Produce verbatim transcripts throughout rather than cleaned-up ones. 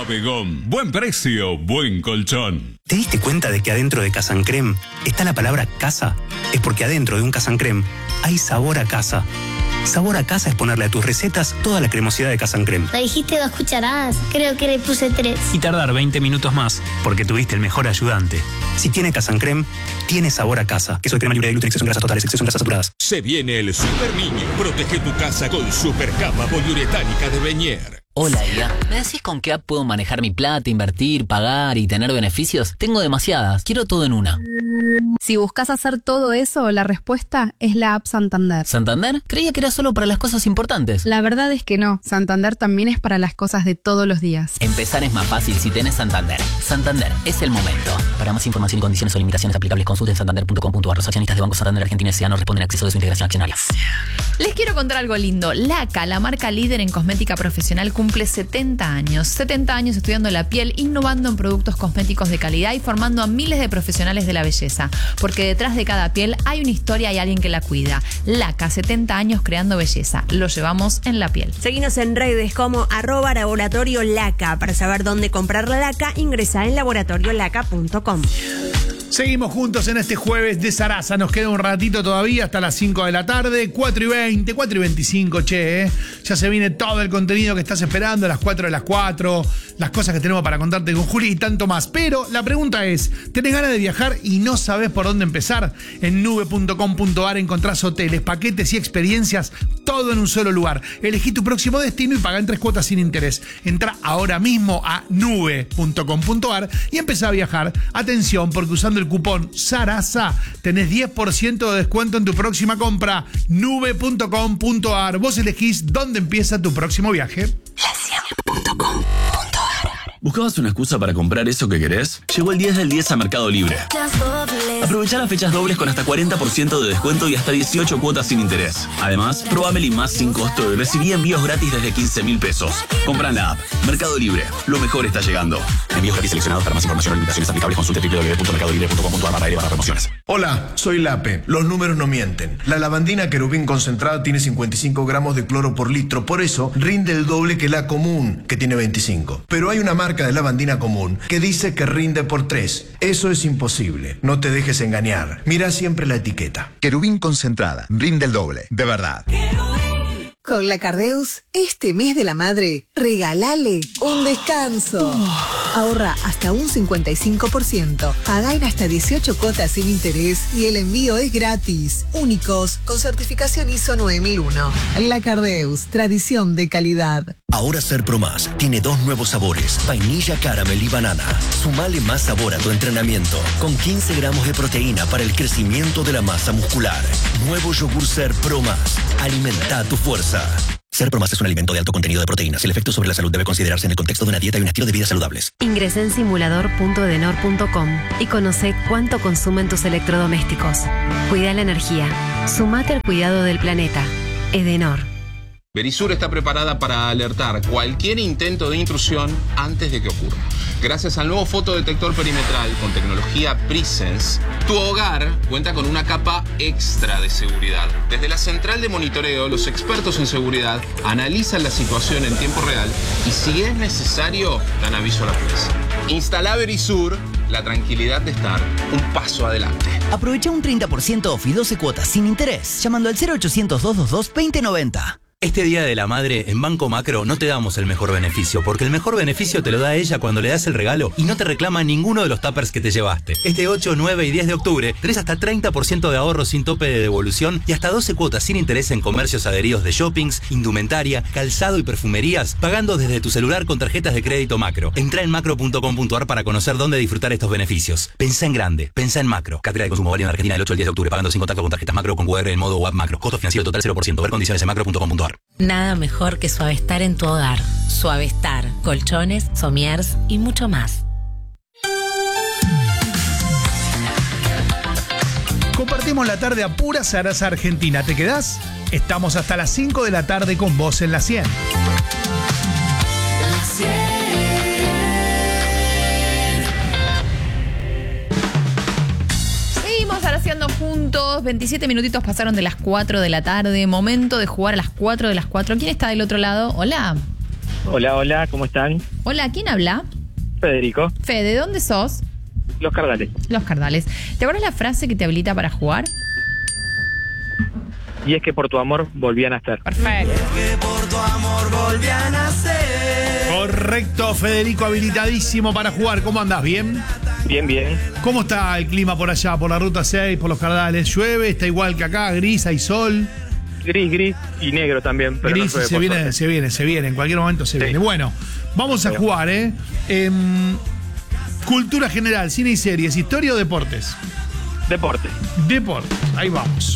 Pabegón. Buen precio, buen colchón. ¿Te diste cuenta de que adentro de Casancrem está la palabra casa? Es porque adentro de un Casancrem hay sabor a casa. Sabor a casa es ponerle a tus recetas toda la cremosidad de Casancrem. Me dijiste dos cucharadas, creo que le puse tres. Y tardar veinte minutos más, porque tuviste el mejor ayudante. Si tiene Casancrem, tiene sabor a casa. Queso de crema libre de gluten, exceso en grasas totales, exceso en grasas saturadas. Se viene el Super Niño. Protege tu casa con Super Cama Poliuretánica de Beñer. Hola, Ida. ¿Me decís con qué app puedo manejar mi plata, invertir, pagar y tener beneficios? Tengo demasiadas. Quiero todo en una. Si buscas hacer todo eso, la respuesta es la app Santander. ¿Santander? Creía que era solo para las cosas importantes. La verdad es que no. Santander también es para las cosas de todos los días. Empezar es más fácil si tenés Santander. Santander, es el momento. Para más información y condiciones o limitaciones aplicables, consulten santander punto com punto a r. Los accionistas de Banco Santander Argentina S A no responden a acceso de su integración accionaria. Les quiero contar algo lindo. Laca, la marca líder en cosmética profesional, cumple setenta años. setenta años estudiando la piel, innovando en productos cosméticos de calidad y formando a miles de profesionales de la belleza. Porque detrás de cada piel hay una historia y alguien que la cuida. Laca, setenta años creando belleza. Lo llevamos en la piel. Seguinos en redes como arroba laboratorio laca. Para saber dónde comprar la laca, ingresa en laboratorio laca punto com. Seguimos juntos en este jueves de Zaraza. Nos queda un ratito todavía hasta las cinco de la tarde. cuatro y veinte, cuatro y veinticinco, che. ¿eh? Ya se viene todo el contenido que estás esperando. Las cuatro de las cuatro. Las cosas que tenemos para contarte con Juli y tanto más. Pero la pregunta es, ¿tenés ganas de viajar y no sabés por dónde empezar? En nube punto com punto a r encontrás hoteles, paquetes y experiencias. Todo en un solo lugar. Elegí tu próximo destino y pagá en tres cuotas sin interés. Entrá ahora mismo a nube punto com punto a r y empezá a viajar. Atención, porque usando el cupón Zaraza tenés diez por ciento de descuento en tu próxima compra. nube punto com punto a r. Vos elegís dónde empieza tu próximo viaje. la cien punto com punto a r. ¿Buscabas una excusa para comprar eso que querés? Llegó el diez del diez a Mercado Libre. Aprovecha las fechas dobles con hasta cuarenta por ciento de descuento y hasta dieciocho cuotas sin interés. Además, probá Meli Más sin costo y recibí envíos gratis desde quince mil pesos. Compra en la app. Mercado Libre. Lo mejor está llegando. Envíos gratis seleccionados. Para más información o limitaciones aplicables, consulte w w w punto mercado libre punto com punto a r barra barra promociones. Hola, soy Lape. Los números no mienten. La lavandina Querubín concentrada tiene cincuenta y cinco gramos de cloro por litro. Por eso rinde el doble que la común, que tiene veinticinco. Pero hay una marca de lavandina común que dice que rinde por tres. Eso es imposible. No te dejes engañar. Mira siempre la etiqueta. Querubín concentrada. Rinde el doble. De verdad. Con la Cardeus, este mes de la madre, regalale un descanso. Ahorra hasta un cincuenta y cinco por ciento. Pagá en hasta dieciocho cuotas sin interés y el envío es gratis. Únicos, con certificación I S O nueve mil uno. La Cardeus, tradición de calidad. Ahora Ser Pro Más tiene dos nuevos sabores, vainilla, caramel y banana. Sumale más sabor a tu entrenamiento, con quince gramos de proteína para el crecimiento de la masa muscular. Nuevo yogur Ser Pro Más. Alimenta tu fuerza. Ser Pro Más es un alimento de alto contenido de proteínas. El efecto sobre la salud debe considerarse en el contexto de una dieta y un estilo de vida saludables. Ingresá en simulador punto edenor punto com y conoce cuánto consumen tus electrodomésticos. Cuida la energía. Sumate al cuidado del planeta. Edenor. Verisur está preparada para alertar cualquier intento de intrusión antes de que ocurra. Gracias al nuevo fotodetector perimetral con tecnología Presence, tu hogar cuenta con una capa extra de seguridad. Desde la central de monitoreo, los expertos en seguridad analizan la situación en tiempo real y si es necesario, dan aviso a la policía. Instala Verisur, la tranquilidad de estar un paso adelante. Aprovecha un treinta por ciento off y doce cuotas sin interés llamando al cero ochocientos, doscientos veintidós, veinte noventa. Este Día de la Madre, en Banco Macro no te damos el mejor beneficio, porque el mejor beneficio te lo da ella cuando le das el regalo y no te reclama ninguno de los tuppers que te llevaste. Este ocho, nueve y diez de octubre tenés hasta treinta por ciento de ahorro sin tope de devolución y hasta doce cuotas sin interés en comercios adheridos de shoppings, indumentaria, calzado y perfumerías, pagando desde tu celular con tarjetas de crédito Macro. Entrá en macro punto com punto a r para conocer dónde disfrutar estos beneficios. Pensá en grande, pensá en Macro. Cátedra de consumo válida en Argentina del ocho al diez de octubre, pagando sin contacto con tarjetas Macro con Q R en modo web Macro. Costo financiero total cero por ciento. Ver condiciones en macro punto com punto a r. Nada mejor que Suavestar en tu hogar. Suavestar, colchones, somiers y mucho más. Compartimos la tarde a pura Zaraza Argentina. ¿Te quedás? Estamos hasta las cinco de la tarde con vos en la cien. Haciendo juntos, veintisiete minutitos pasaron de las cuatro de la tarde, momento de jugar a las cuatro de las cuatro. ¿Quién está del otro lado? Hola. Hola, hola, ¿cómo están? Hola, ¿quién habla? Federico. Fede, ¿de dónde sos? Los Cardales. Los Cardales. ¿Te acuerdas la frase que te habilita para jugar? Y es que por tu amor volví a nacer. Perfecto. Que por tu amor volví a nacer. Correcto, Federico, habilitadísimo para jugar. ¿Cómo andás? ¿Bien? Bien, bien. ¿Cómo está el clima por allá, por la ruta seis, por los Cardales? ¿Llueve? ¿Está igual que acá? ¿Gris? ¿Hay sol? Gris, gris y negro también. Pero Gris, no llueve, se por viene, suerte. se viene, se viene. En cualquier momento se Sí. viene. Bueno, vamos a Pero- jugar, ¿eh? Em, cultura general, cine y series, historia o deportes. Deporte. Deporte, ahí vamos.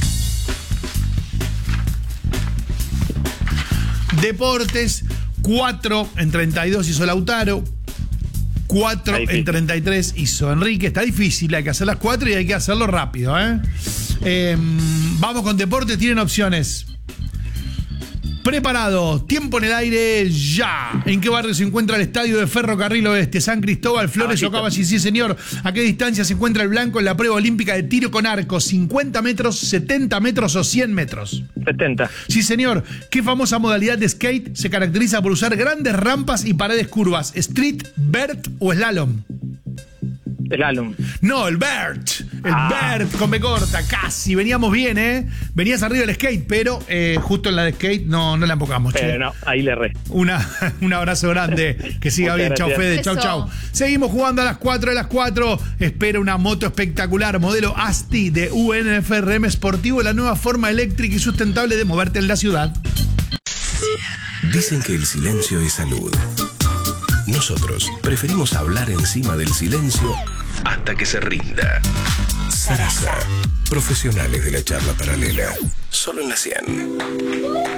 Deportes, cuatro en treinta y dos hizo Lautaro, cuatro en treinta y tres hizo Enrique. Está difícil, hay que hacer las cuatro y hay que hacerlo rápido, ¿eh? Eh, vamos con deportes, tienen opciones. Preparado, tiempo en el aire, ya. ¿En qué barrio se encuentra el estadio de Ferrocarril Oeste? San Cristóbal, Flores o Cabachi, sí señor. ¿A qué distancia se encuentra el blanco en la prueba olímpica de tiro con arco? ¿cincuenta metros, setenta metros o cien metros? setenta. Sí señor. ¿Qué famosa modalidad de skate se caracteriza por usar grandes rampas y paredes curvas? ¿Street, vert o slalom? Slalom. No, el vert. El Ah. vert con B corta, casi. Veníamos bien, ¿eh? Venías arriba del skate, pero eh, justo en la de skate no, no la enfocamos. Pero che. no, ahí le erré. Una, un abrazo grande. Que siga Muchas bien. Chau, gracias. Fede. Chau, Eso. chau. Seguimos jugando a las cuatro de las cuatro. Espera una moto espectacular. Modelo Asti de U N F R M Sportivo. La nueva forma eléctrica y sustentable de moverte en la ciudad. Dicen que el silencio es salud. Nosotros preferimos hablar encima del silencio hasta que se rinda. Sarasa. Profesionales de la charla paralela. Solo en la cien.